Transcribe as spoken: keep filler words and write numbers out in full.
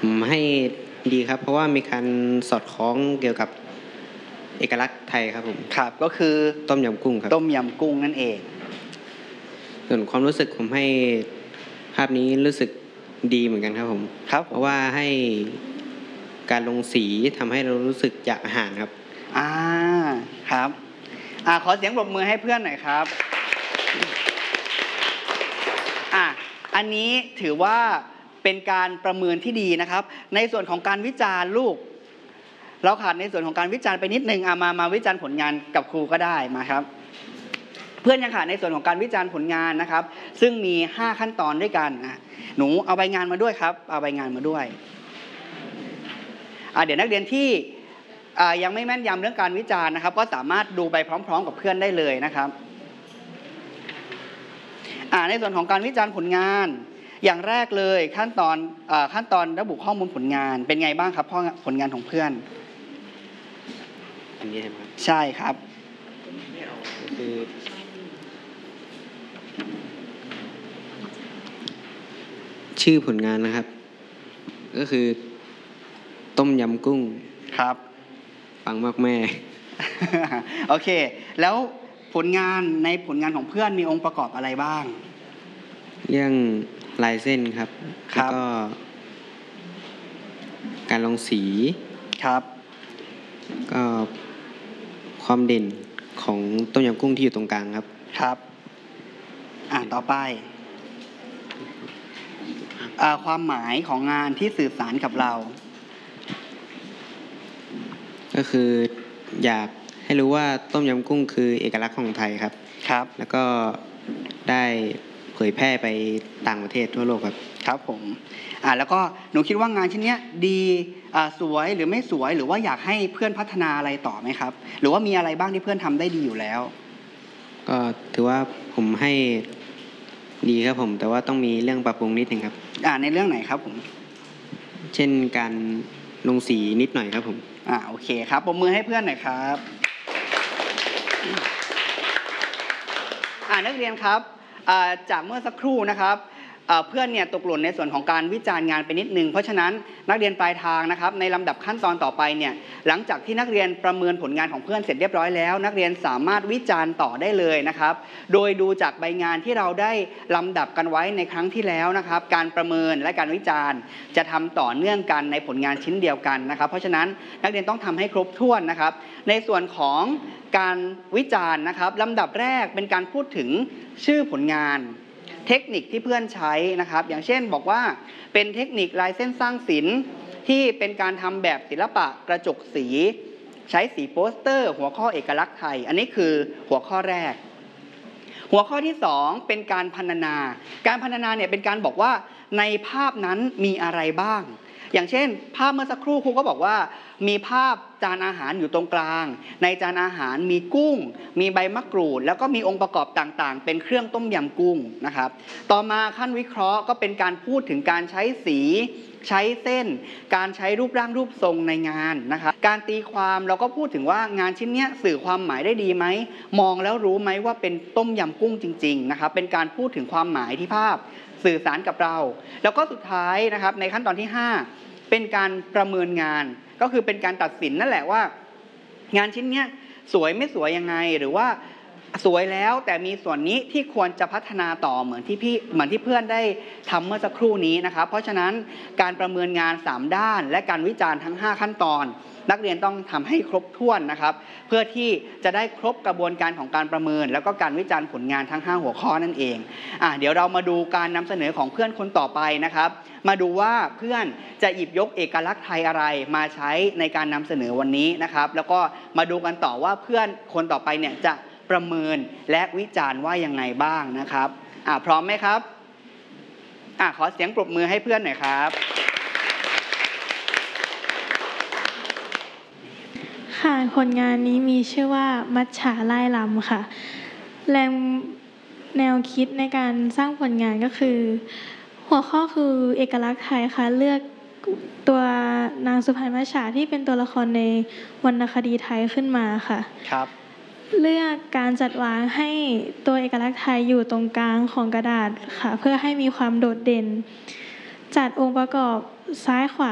ผมให้ดีครับเพราะว่ามีการสอดคล้องเกี่ยวกับเอกลักษณ์ไทยครับผมครับก็คือต้มยำกุ้งครับต้มยำกุ้งนั่นเองส่วนความรู้สึกผมให้ภาพนี้รู้สึกดีเหมือนกันครับผมครับเพราะว่าให้การลงสีทำให้เรารู้สึกอยากอาหารครับอ่าครับอ่าขอเสียงปรบมือให้เพื่อนหน่อยครับอ่ะอันนี้ถือว่าเป็นการประเมินที่ดีนะครับในส่วนของการวิจารณ์ลูกเราขาดในส่วนของการวิจารณ์ไปนิดนึงเอามามาวิจารณ์ผลงานกับครูก็ได้มาครับเพื่อนยังขาดในส่วนของการวิจารณ์ผลงานนะครับซึ่งมีห้าขั้นตอนด้วยกันหนูเอาใบงานมาด้วยครับเอาใบงานมาด้วยเดี๋ยวนักเรียนที่ยังไม่แม่นยำเรื่องการวิจารณ์นะครับก็สามารถดูไปพร้อมๆกับเพื่อนได้เลยนะครับในส่วนของการวิจารณ์ผลงานอย่างแรกเลยขั้นตอนขั้นตอนระบุข้อมูลผลงานเป็นไงบ้างครับผลงานของเพื่อนอันนี้ใช่ไหมใช่ครับคือชื่อผลงานนะครับก็คือต้มยำกุ้งครับปังมากแม่โอเคแล้วผลงานในผลงานของเพื่อนมีองค์ประกอบอะไรบ้างเรื่องลายเส้นครับแล้วก็การลงสีครับก็ความเด่นของต้มยำกุ้งที่อยู่ตรงกลางครับครับอ่าต่อไปอ่าความหมายของงานที่สื่อสารกับเราก็คืออยากให้รู้ว่าต้มยำกุ้งคือเอกลักษณ์ของไทยครับครับแล้วก็ได้เผยแพร่ไปต่างประเทศทั่วโลกครับครับผมอ่าแล้วก็หนูคิดว่างานชิ้นนี้ดีอ่าสวยหรือไม่สวยหรือว่าอยากให้เพื่อนพัฒนาอะไรต่อไหมครับหรือว่ามีอะไรบ้างที่เพื่อนทำได้ดีอยู่แล้วก็ถือว่าผมให้ดีครับผมแต่ว่าต้องมีเรื่องปรับปรุงนิดนึงครับอ่าในเรื่องไหนครับผมเช่นการลงสีนิดหน่อยครับผมอ่าโอเคครับปรบมือให้เพื่อนหน่อยครับอ่านักเรียนครับจากเมื่อสักครู่นะครับเพื่อนเนี่ยตกหล่นในส่วนของการวิจารณ์งานไปนิดนึงเพราะฉะนั้นนักเรียนปลายทางนะครับในลำดับขั้นตอนต่อไปเนี่ยหลังจากที่นักเรียนประเมินผลงานของเพื่อนเสร็จเรียบร้อยแล้วนักเรียนสามารถวิจารณ์ต่อได้เลยนะครับโดยดูจากใบงานที่เราได้ลำดับกันไว้ในครั้งที่แล้วนะครับการประเมินและการวิจารณ์จะทำต่อเนื่องกันในผลงานชิ้นเดียวกันนะครับเพราะฉะนั้นนักเรียนต้องทำให้ครบถ้วนนะครับในส่วนของการวิจารณ์นะครับลำดับแรกเป็นการพูดถึงชื่อผลงานเทคนิคที่เพื่อนใช้นะครับอย่างเช่นบอกว่าเป็นเทคนิคลายเส้นสร้างศิลป์ที่เป็นการทำแบบศิลปะกระจกสีใช้สีโปสเตอร์หัวข้อเอกลักษณ์ไทยอันนี้คือหัวข้อแรกหัวข้อที่สองเป็นการพรรณนาการพรรณนาเนี่ยเป็นการบอกว่าในภาพนั้นมีอะไรบ้างอย่างเช่นภาพเมื่อสักครู่ครูก็บอกว่ามีภาพจานอาหารอยู่ตรงกลางในจานอาหารมีกุ้งมีใบมะกรูดแล้วก็มีองค์ประกอบต่างๆเป็นเครื่องต้มยำกุ้งนะครับต่อมาขั้นวิเคราะห์ก็เป็นการพูดถึงการใช้สีใช้เส้นการใช้รูปร่างรูปทรงในงานนะครับการตีความเราก็พูดถึงว่างานชิ้นนี้สื่อความหมายได้ดีไหมมองแล้วรู้ไหมว่าเป็นต้มยำกุ้งจริงๆนะครับเป็นการพูดถึงความหมายที่ภาพสื่อสารกับเราแล้วก็สุดท้ายนะครับในขั้นตอนที่ห้าเป็นการประเมินงานก็คือเป็นการตัดสินนั่นแหละว่างานชิ้นนี้สวยไม่สวยยังไงหรือว่าสวยแล้วแต่มีส่วนนี้ที่ควรจะพัฒนาต่อเหมือนที่พี่เหมือนที่เพื่อนได้ทำเมื่อสักครู่นี้นะครับเพราะฉะนั้นการประเมินงานสามด้านและการวิจารณ์ทั้งห้าขั้นตอนนักเรียนต้องทำให้ครบถ้วนนะครับเพื่อที่จะได้ครบกระบวนการของการประเมินแล้วก็การวิจารณ์ผลงานทั้งห้าหัวข้อนั่นเองอ่ะเดี๋ยวเรามาดูการนำเสนอของเพื่อนคนต่อไปนะครับมาดูว่าเพื่อนจะหยิบยกเอกลักษณ์ไทยอะไรมาใช้ในการนำเสนอวันนี้นะครับแล้วก็มาดูกันต่อว่าเพื่อนคนต่อไปเนี่ยจะประเมินและวิจารณ์ว่ายังไงบ้างนะครับอ่ะพร้อมไหมครับอ่ะขอเสียงปรบมือให้เพื่อนหน่อยครับค่ะผลงานนี้มีชื่อว่ามัจฉาไล่ลำค่ะแรงแนวคิดในการสร้างผลงานก็คือหัวข้อคือเอกลักษณ์ไทยค่ะเลือกตัวนางสุพรรณมัจฉาที่เป็นตัวละครในวรรณคดีไทยขึ้นมาค่ะครับเลือกการจัดวางให้ตัวเอกลักษณ์ไทยอยู่ตรงกลางของกระดาษค่ะเพื่อให้มีความโดดเด่นจัดองค์ประกอบซ้ายขวา